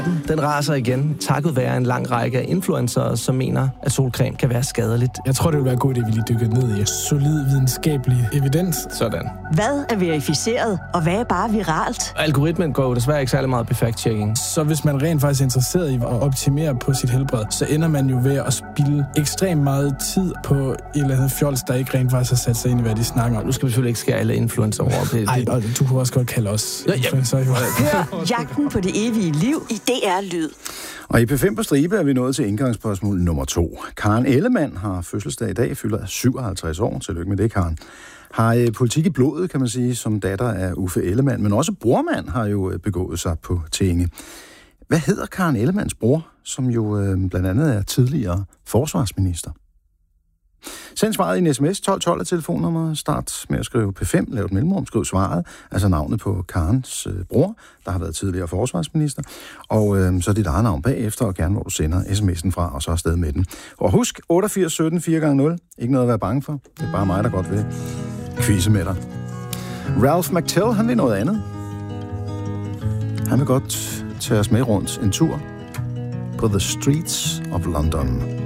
Debatten, den raser igen, takket være en lang række af influencere, som mener, at solcreme kan være skadeligt. Jeg tror, det vil være godt, at vi lige dykker ned i solid videnskabelig evidens. Sådan. Hvad er verificeret, og hvad er bare viralt? Algoritmen går jo desværre ikke særlig meget på fact-checking. Så hvis man rent faktisk er interesseret i at optimere på sit helbred, så ender man jo ved at spilde ekstremt meget tid på et eller andet fjols, der ikke rent faktisk har sat sig ind i, hvad de snakker om. Nu skal vi selvfølgelig ikke skære alle influencer over. Nej, du kunne også godt kalde os influencer. Hør Jagten på det evige liv i DR Lyd. Og i P5 på stribe er vi nået til indgangsspørgsmål nummer 2. Karen Ellemann har fødselsdag i dag, fylder 57 år. Tillykke med det, Karen. Har politik i blodet, kan man sige, som datter af Uffe Ellemann, men også brormand har jo begået sig på tinge. Hvad hedder Karen Ellemanns bror, som jo blandt andet er tidligere forsvarsminister? Send svaret i en sms, 1212 er telefonnummer. Start med at skrive P5, lav et mellemrum, skriv svaret, altså navnet på Karens bror, der har været tidligere forsvarsminister, og så dit eget navn bagefter, og gerne hvor du sender sms'en fra, og så afsted med den. Og husk, 88 17 4x0, ikke noget at være bange for, det er bare mig, der godt vil quizze med dig. Ralph McTell, han vil noget andet. Han vil godt tage os med rundt en tur på The Streets of London.